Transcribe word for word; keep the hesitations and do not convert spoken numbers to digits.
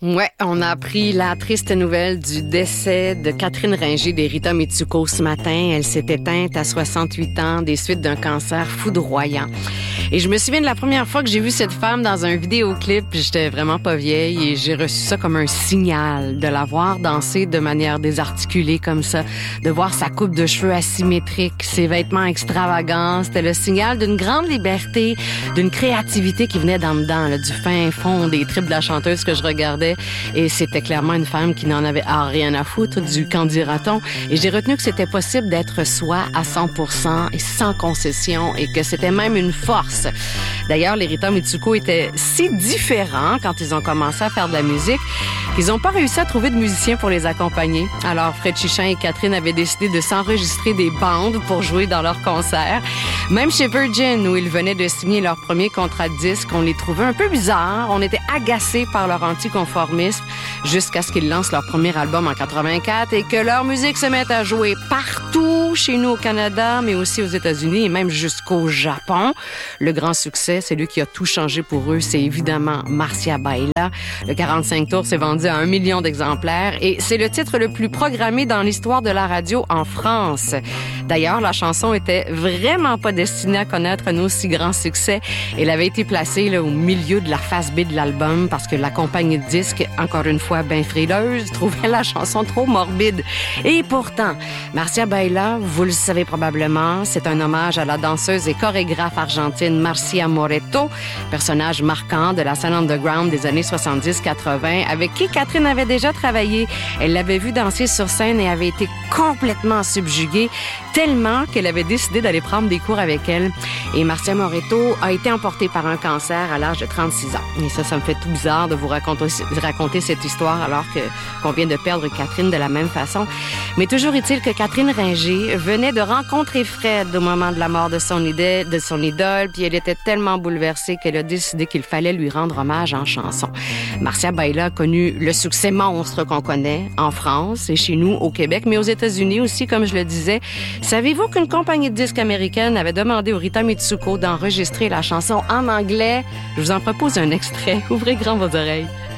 Ouais, on a appris la triste nouvelle du décès de Catherine Ringer des Rita Mitsuko ce matin. Elle s'est éteinte à soixante-huit ans des suites d'un cancer foudroyant. Et je me souviens de la première fois que j'ai vu cette femme dans un vidéoclip, j'étais vraiment pas vieille et j'ai reçu ça comme un signal de la voir danser de manière désarticulée comme ça, de voir sa coupe de cheveux asymétrique, ses vêtements extravagants. C'était le signal d'une grande liberté, d'une créativité qui venait d'en dedans, là, du fin fond des tripes de la chanteuse que je regardais. Et c'était clairement une femme qui n'en avait ah, rien à foutre du qu'en dira-t-on. Et j'ai retenu que c'était possible d'être soi à cent pour cent et sans concession et que c'était même une force. D'ailleurs, les Rita Mitsuko étaient si différents quand ils ont commencé à faire de la musique qu'ils n'ont pas réussi à trouver de musiciens pour les accompagner. Alors, Fred Chichin et Catherine avaient décidé de s'enregistrer des bandes pour jouer dans leurs concerts. Même chez Virgin, où ils venaient de signer leur premier contrat de disque, on les trouvait un peu bizarres. On était agacés par leur anticonformisme jusqu'à ce qu'ils lancent leur premier album en quatre-vingt-quatre et que leur musique se mette à jouer partout chez nous au Canada, mais aussi aux États-Unis et même jusqu'au Japon. Le grand succès, c'est lui qui a tout changé pour eux, c'est évidemment Marcia Baila. Le quarante-cinq tours s'est vendu à un million d'exemplaires et c'est le titre le plus programmé dans l'histoire de la radio en France. D'ailleurs, la chanson était vraiment pas destinée à connaître un aussi grand succès. Elle avait été placée là, au milieu de la face B de l'album parce que la compagnie de disques, encore une fois bien frileuse, trouvait la chanson trop morbide. Et pourtant, Marcia Baila, vous le savez probablement, c'est un hommage à la danseuse et chorégraphe argentine Marcia Moretto, personnage marquant de la scène underground des années soixante-dix quatre-vingt, avec qui Catherine avait déjà travaillé. Elle l'avait vue danser sur scène et avait été complètement subjuguée, tellement qu'elle avait décidé d'aller prendre des cours avec elle. Et Marcia Moretto a été emportée par un cancer à l'âge de trente-six ans. Et ça, ça me fait tout bizarre de vous raconter, raconter cette histoire alors que, qu'on vient de perdre Catherine de la même façon. Mais toujours est-il que Catherine Ringer venait de rencontrer Fred au moment de la mort de son idole, de son idole, puis elle était tellement bouleversée qu'elle a décidé qu'il fallait lui rendre hommage en chanson. Marcia Baila a connu le succès monstre qu'on connaît en France et chez nous au Québec, mais aux États-Unis aussi, comme je le disais. Savez-vous qu'une compagnie de disques américaine avait demandé aux Rita Mitsuko d'enregistrer la chanson en anglais? Je vous en propose un extrait. Ouvrez grand vos oreilles.